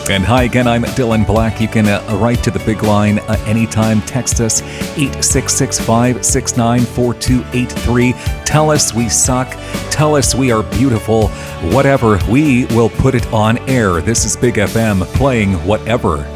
And hi again, I'm Dylan Black. You can write to the big line anytime. Text us 866-569-4283. Tell us we suck. Tell us we are beautiful. Whatever, we will put it on air. This is Big FM playing whatever.